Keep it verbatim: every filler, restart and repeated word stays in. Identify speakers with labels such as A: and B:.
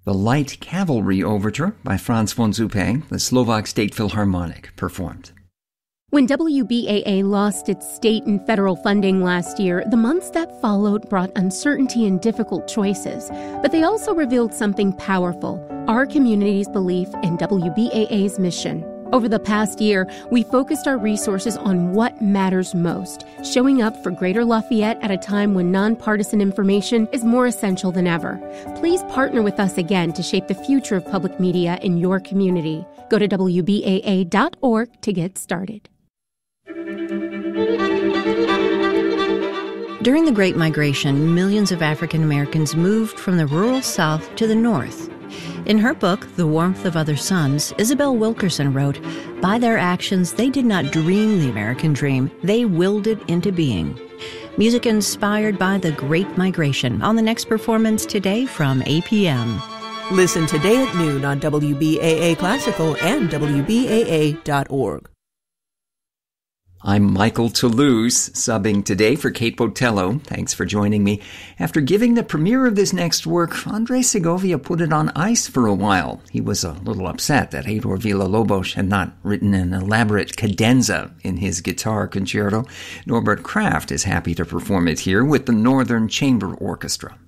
A: The Light Cavalry Overture by Franz von Zuppe, the Slovak State Philharmonic, performed.
B: When W B A A lost its state and federal funding last year, the months that followed brought uncertainty and difficult choices. But they also revealed something powerful, our community's belief in W B A A's mission. Over the past year, we focused our resources on what matters most, showing up for Greater Lafayette at a time when nonpartisan information is more essential than ever. Please partner with us again to shape the future of public media in your community. Go to W B A A dot org to get started.
C: During the Great Migration, millions of African Americans moved from the rural South to the North. In her book, The Warmth of Other Suns, Isabel Wilkerson wrote, "By their actions, they did not dream the American dream. They willed it into being." Music inspired by the Great Migration on the next performance today from A P M.
D: Listen today at noon on W B A A Classical and W B A A dot org.
A: I'm Michael Toulouse, subbing today for Kate Botello. Thanks for joining me. After giving the premiere of this next work, Andres Segovia put it on ice for a while. He was a little upset that Heitor Villa-Lobos had not written an elaborate cadenza in his guitar concerto. Norbert Kraft is happy to perform it here with the Northern Chamber Orchestra.